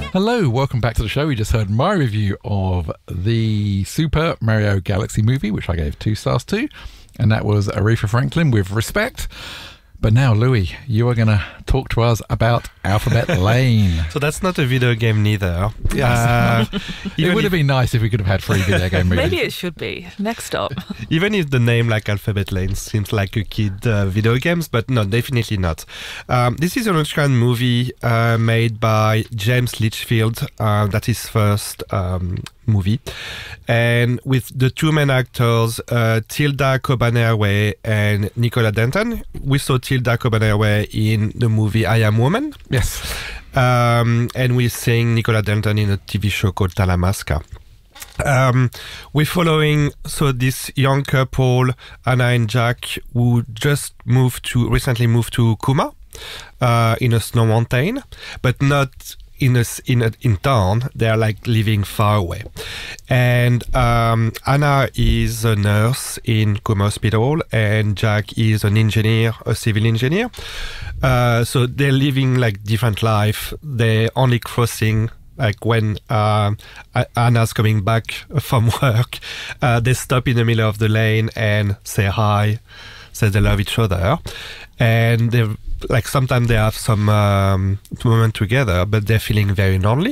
Hello, welcome back to the show. We just heard my review of the Super Mario Galaxy movie, which I gave 2 stars to, and that was Aretha Franklin with Respect. But now, Louis, you are going to talk to us about Alphabet Lane. So that's not a video game neither. It would have been nice if we could have had 3 video game movies. Maybe it should be. Next up. Even if the name like Alphabet Lane seems like a kid video games, but no, definitely not. This is an Australian movie made by James Litchfield. That's his first movie. And with the 2 main actors, Tilda Kobanerwe and Nicola Denton. We saw Tilda Kobanerwe in the movie I Am Woman. Yes. And we're seeing Nicola Denton in a TV show called Talamasca. We're following this young couple, Anna and Jack, who just recently moved to Kuma in a snow mountain, but not in town. They're like living far away. And Anna is a nurse in Kuma Hospital, and Jack is an engineer, a civil engineer. So they're living like different life. They're only crossing like when Anna's coming back from work. They stop in the middle of the lane and say hi, say they love each other. And they're like, sometimes they have some moment together, but they're feeling very lonely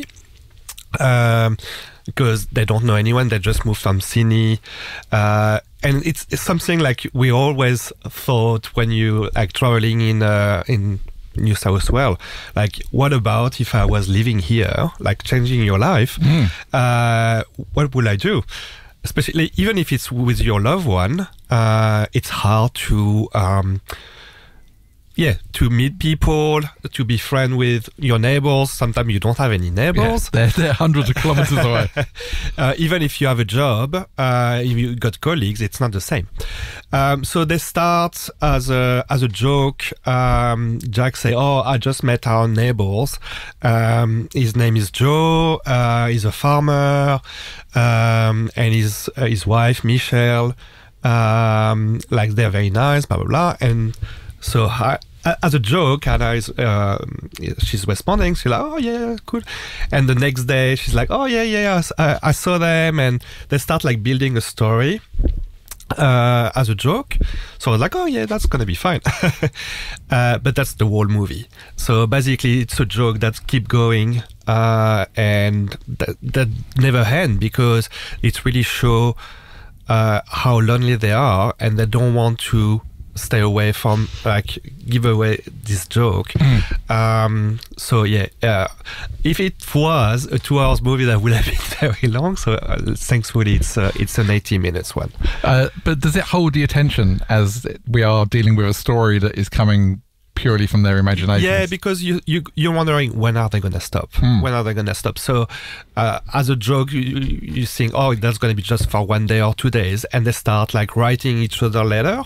because they don't know anyone. They just moved from Sydney, and it's something like we always thought when you like traveling in New South Wales. Like, what about if I was living here, like changing your life? What would I do? Especially even if it's with your loved one, it's hard to meet people, to be friends with your neighbors. Sometimes you don't have any neighbors. Yeah, they're hundreds of kilometers away. Even if you have a job, if you got colleagues, it's not the same. So they start as a joke. Jack say, "Oh, I just met our neighbors. His name is Joe. He's a farmer, and his wife Michelle. Like they're very nice, blah blah blah." And so as a joke, Anna is she's responding. She's like, "Oh yeah, cool." And the next day, she's like, "Oh yeah, I saw them," and they start like building a story as a joke. So I was like, "Oh yeah, that's gonna be fine." But that's the whole movie. So basically, it's a joke that keep going and that never end, because it really show how lonely they are, and they don't want to stay away from, like, give away this joke. So yeah, if it was a 2 hours movie, that would have been very long. So thankfully it's an 80 minutes one. But does it hold the attention, as we are dealing with a story that is coming purely from their imagination? Yeah, because you're wondering, when are they gonna stop? When are they gonna stop? So as a joke, you think, oh, that's gonna be just for 1 day or 2 days, and they start like writing each other letter,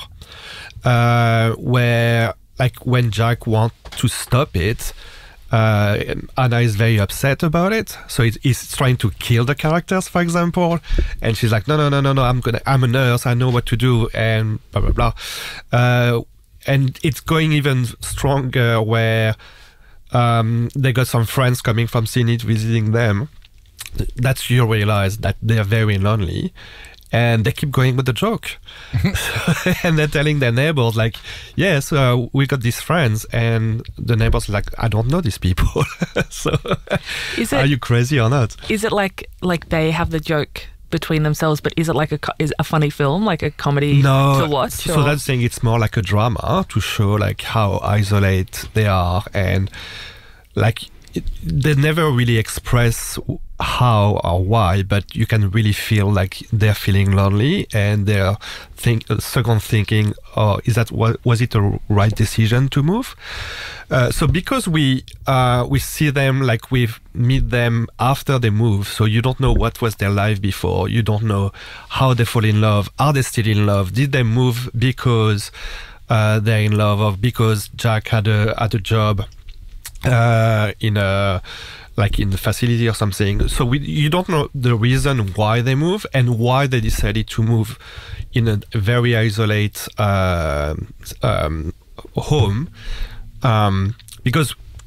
where like when Jack wants to stop it, Anna is very upset about it. So he's trying to kill the characters, for example, and she's like, no, I'm a nurse, I know what to do, and blah blah blah. And it's going even stronger, where they got some friends coming from Sydney visiting them. That's you realize that they're very lonely, and they keep going with the joke. And they're telling their neighbors, like, yes, we got these friends, and the neighbors are like, I don't know these people. So are you crazy or not? Is it like they have the joke between themselves, but is it like a funny film, like a comedy to watch? So that's saying it's more like a drama to show like how isolated they are, and like they never really express how or why, but you can really feel like they're feeling lonely, and they're second thinking, oh, was it a right decision to move? So because we see them, like we meet them after they move, so you don't know what was their life before. You don't know how they fall in love. Are they still in love? Did they move because they're in love, or because Jack had a job in the facility or something? So you don't know the reason why they move and why they decided to move in a very isolated home, because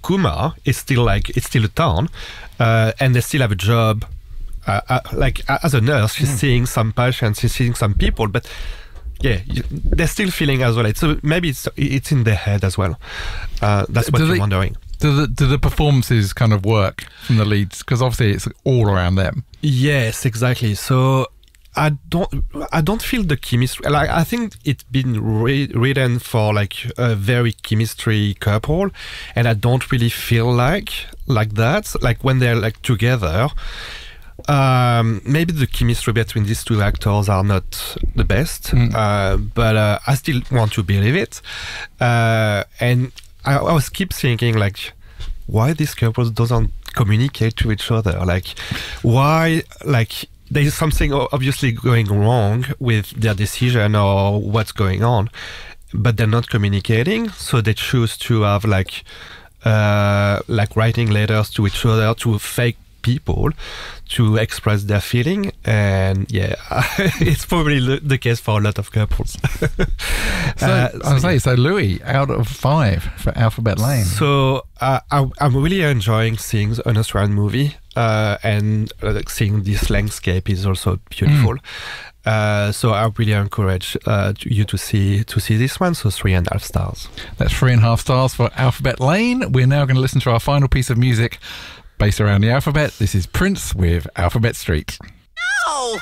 Kuma is still it's still a town, and they still have a job. As a nurse, she's seeing some patients, she's seeing some people, but yeah, they're still feeling isolated. So maybe it's in their head as well. That's what you're wondering. Do the performances kind of work from the leads? Because obviously it's all around them. Yes, exactly. So I don't feel the chemistry. I think it's been written for a very chemistry couple, and I don't really feel like that. Like when they're together. Maybe the chemistry between these two actors are not the best, but I still want to believe it. And I was keep thinking why these couples doesn't communicate to each other? Why there is something obviously going wrong with their decision or what's going on, but they're not communicating, so they choose to have writing letters to each other, to fake people to express their feeling. And yeah, it's probably the case for a lot of couples. So Louis, out of 5 for Alphabet Lane. So I'm really enjoying seeing an Australian movie, and seeing this landscape is also beautiful. So I really encourage you to see this one. So 3.5 stars. That's 3.5 stars for Alphabet Lane. We're now going to listen to our final piece of music based around the alphabet. This is Prince with Alphabet Street. No!